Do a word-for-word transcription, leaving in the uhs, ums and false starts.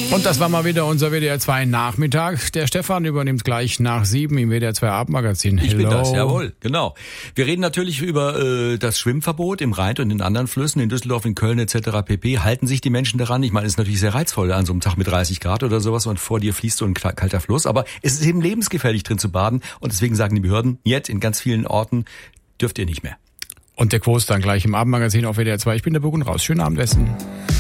Und das war mal wieder unser W D R zwei Nachmittag. Der Stefan übernimmt gleich nach sieben im W D R zwei Abendmagazin. Ich Hello. bin das, jawohl, genau. Wir reden natürlich über äh, das Schwimmverbot im Rhein und in anderen Flüssen, in Düsseldorf, in Köln et cetera pp. Halten sich die Menschen daran? Ich meine, es ist natürlich sehr reizvoll an so einem Tag mit dreißig Grad oder sowas und vor dir fließt so ein kalter Fluss. Aber es ist eben lebensgefährlich drin zu baden und deswegen sagen die Behörden, jetzt in ganz vielen Orten dürft ihr nicht mehr. Und der Quote dann gleich im Abendmagazin auf W D R zwei. Ich bin der Bug und raus. Schönen Abend, Westen.